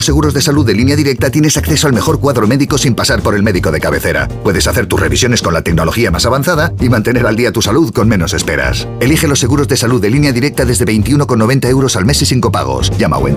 Seguros de salud de Línea Directa tienes acceso al mejor cuadro médico sin pasar por el médico de cabecera. Puedes hacer tus revisiones con la tecnología más avanzada y mantener al día tu salud con menos esperas. Elige los seguros de salud de Línea Directa desde 21,90 € al mes y sin copagos. Llama o entra